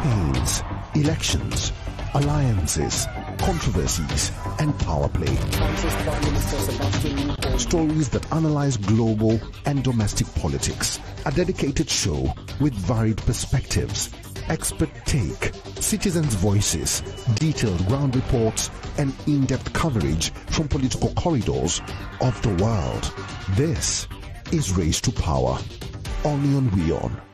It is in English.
campaigns, elections, alliances, controversies, and power play. Stories that analyze global and domestic politics. A dedicated show with varied perspectives, expert take, citizens' voices, detailed ground reports, and in-depth coverage from political corridors of the world. This is Race to Power. Onion Weon.